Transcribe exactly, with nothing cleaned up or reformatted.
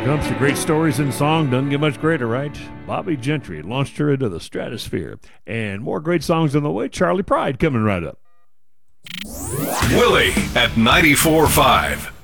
comes to great stories in song, doesn't get much greater, right? Bobby Gentry launched her into the stratosphere. And more great songs on the way. Charlie Pride coming right up. Willie at ninety-four point five.